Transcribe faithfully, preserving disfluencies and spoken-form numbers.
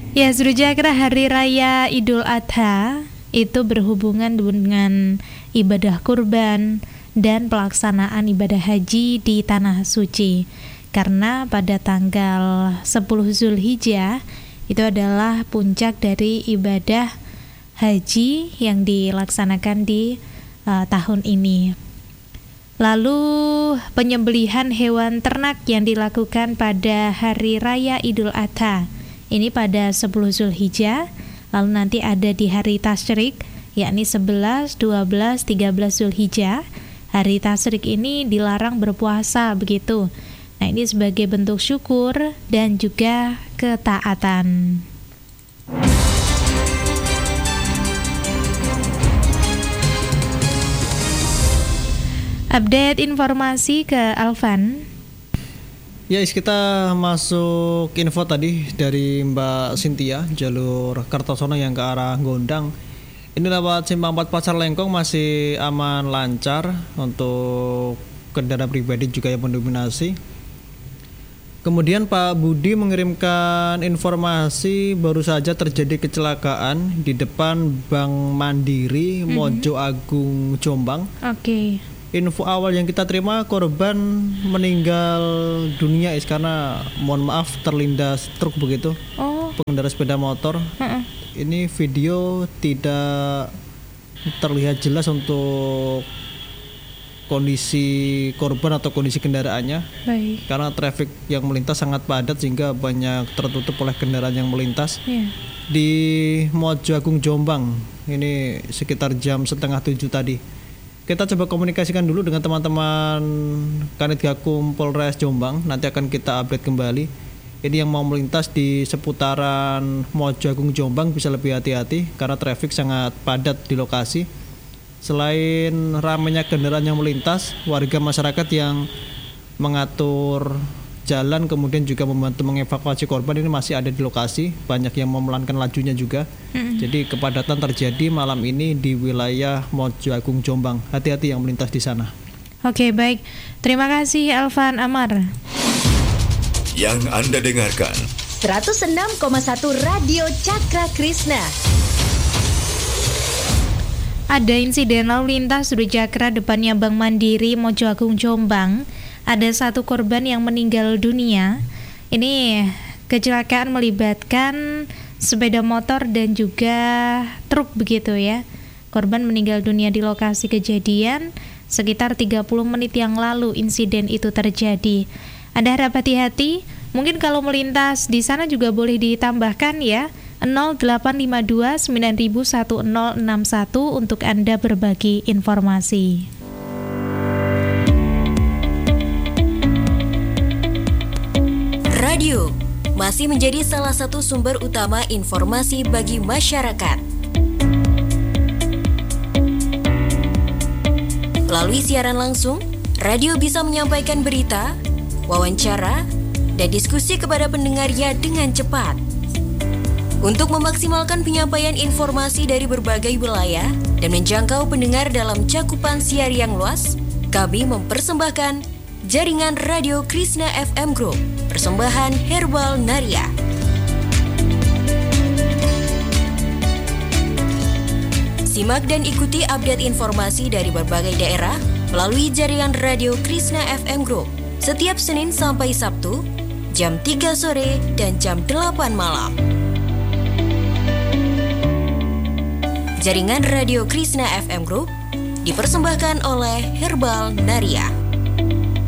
Ya, Surujakra, Hari Raya Idul Adha itu berhubungan dengan ibadah kurban dan pelaksanaan ibadah haji di Tanah Suci. Karena pada tanggal sepuluh Zulhijjah itu adalah puncak dari ibadah haji yang dilaksanakan di uh, tahun ini. Lalu penyembelihan hewan ternak yang dilakukan pada Hari Raya Idul Adha ini pada sepuluh Zulhijjah, lalu nanti ada di hari Tasyrik, yakni sebelas, dua belas, tiga belas Zulhijjah. Hari Tasyrik ini dilarang berpuasa begitu. Nah, ini sebagai bentuk syukur dan juga ketaatan. Update informasi ke Alvan. Ya, kita masuk info tadi dari Mbak Cynthia, jalur Kertosono yang ke arah Gondang. Ini lewat Simpang empat Pasar Lengkong masih aman lancar untuk kendaraan pribadi juga yang mendominasi. Kemudian Pak Budi mengirimkan informasi baru saja terjadi kecelakaan di depan Bank Mandiri mm-hmm. Mojo Agung Jombang. Oke. Okay. Info awal yang kita terima, korban meninggal dunia is karena mohon maaf terlindas truk begitu. Oh. Pengendara sepeda motor. Uh-uh. Ini video tidak terlihat jelas untuk kondisi korban atau kondisi kendaraannya. Baik. Karena traffic yang melintas sangat padat sehingga banyak tertutup oleh kendaraan yang melintas. Yeah. Di Mojo Agung Jombang ini sekitar jam setengah tujuh tadi. Kita coba komunikasikan dulu dengan teman-teman Kanit Gakum Polres Jombang. Nanti akan kita update kembali. Ini yang mau melintas di seputaran Mojo Agung Jombang bisa lebih hati-hati karena traffic sangat padat di lokasi. Selain ramainya kendaraan yang melintas, warga masyarakat yang mengatur jalan kemudian juga membantu mengevakuasi korban ini masih ada di lokasi. Banyak yang memelankan lajunya juga. Mm-hmm. Jadi kepadatan terjadi malam ini di wilayah Mojo Agung Jombang. Hati-hati yang melintas di sana. Oke, baik. Terima kasih Alvan Amar. Yang Anda dengarkan seratus enam koma satu Radio Cakra Krishna. Ada insiden lalu lintas Surujakra depannya Bank Mandiri Mojo Agung Jombang. Ada satu korban yang meninggal dunia. Ini kecelakaan melibatkan sepeda motor dan juga truk begitu ya. Korban meninggal dunia di lokasi kejadian sekitar tiga puluh menit yang lalu insiden itu terjadi. Anda harap hati-hati. Mungkin kalau melintas di sana juga boleh ditambahkan ya nol delapan lima dua sembilan satu nol enam satu untuk Anda berbagi informasi. Radio masih menjadi salah satu sumber utama informasi bagi masyarakat. Melalui siaran langsung, radio bisa menyampaikan berita, wawancara, dan diskusi kepada pendengarnya dengan cepat. Untuk memaksimalkan penyampaian informasi dari berbagai wilayah dan menjangkau pendengar dalam cakupan siar yang luas, kami mempersembahkan Jaringan Radio Krishna F M Group, persembahan Herbal Naria. Simak dan ikuti update informasi dari berbagai daerah melalui jaringan Radio Krishna F M Group setiap Senin sampai Sabtu, jam tiga sore dan jam delapan malam. Jaringan Radio Krishna F M Group dipersembahkan oleh Herbal Naria.